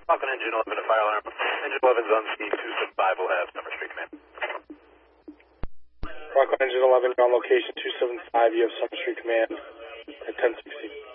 Falcon Engine 11 to fire alarm. Engine 11's on speed 275, will have Summer Street Command. Falcon Engine 11, you're on location 275, you have Summer Street Command at 1060.